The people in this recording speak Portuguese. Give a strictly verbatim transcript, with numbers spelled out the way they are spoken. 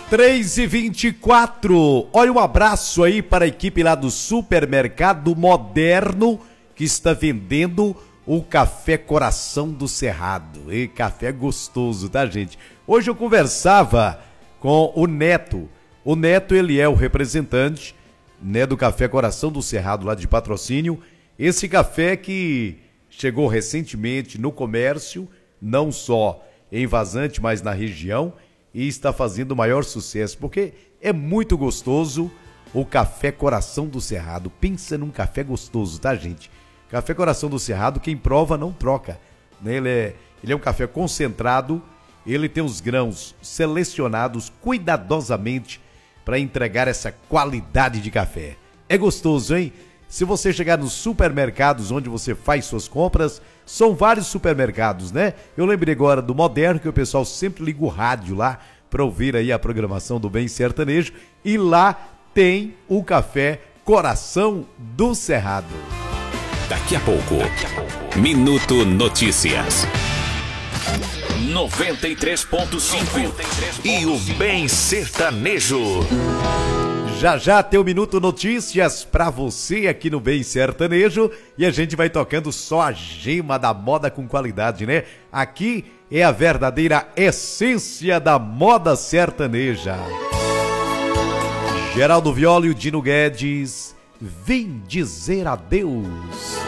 três e vinte e quatro. Olha, um abraço aí para a equipe lá do Supermercado Moderno que está vendendo o café Coração do Cerrado. E café gostoso, tá, gente? Hoje eu conversava com o Neto. O Neto, ele é o representante, né, do café Coração do Cerrado lá de Patrocínio. Esse café que chegou recentemente no comércio, não só em Vazante, mas na região, e está fazendo o maior sucesso, porque é muito gostoso o café Coração do Cerrado. Pensa num café gostoso, tá, gente? Café Coração do Cerrado, quem prova não troca, né? Ele é, ele é um café concentrado, ele tem os grãos selecionados cuidadosamente para entregar essa qualidade de café. É gostoso, hein? Se você chegar nos supermercados onde você faz suas compras, são vários supermercados, né? Eu lembrei agora do Moderno, que o pessoal sempre liga o rádio lá para ouvir aí a programação do Bem Sertanejo, e lá tem o café Coração do Cerrado. Daqui a pouco, Daqui a pouco. Minuto Notícias. noventa e três ponto cinco e o Bem Sertanejo. Já já tem o Minuto Notícias pra você aqui no Bem Sertanejo, e a gente vai tocando só a gema da moda com qualidade, né? Aqui é a verdadeira essência da moda sertaneja. Geraldo Viola e o Dino Guedes, vem dizer adeus.